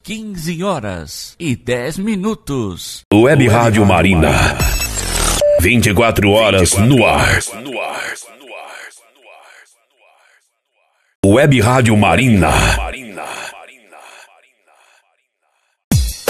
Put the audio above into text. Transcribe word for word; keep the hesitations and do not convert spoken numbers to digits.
quinze horas e dez minutos. Web Rádio Marina. vinte e quatro horas no ar. Web Rádio Marina.